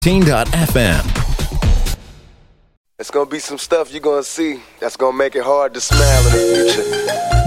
Teen.fm. It's gonna be some stuff you're gonna see that's gonna make it hard to smile in the future.